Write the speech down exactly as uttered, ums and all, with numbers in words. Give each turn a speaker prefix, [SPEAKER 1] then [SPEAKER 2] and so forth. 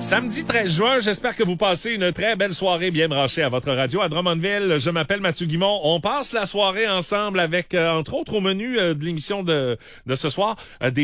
[SPEAKER 1] Samedi treize juin, j'espère que vous passez une très belle soirée bien branchée à votre radio à Drummondville. Je m'appelle Mathieu Guimond. On passe la soirée ensemble avec, euh, entre autres, au menu euh, de l'émission de, de ce soir, euh, des